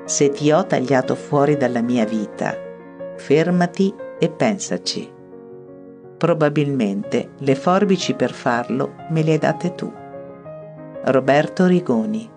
Se ti ho tagliato fuori dalla mia vita, fermati e pensaci. Probabilmente le forbici per farlo me le hai date tu. Roberto Rigoni.